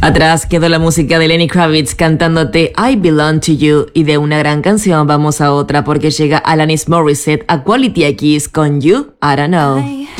Atrás quedó la música de Lenny Kravitz cantándote I Belong to You, y de una gran canción vamos a otra porque llega Alanis Morissette a Quality X con You, I Don't Know.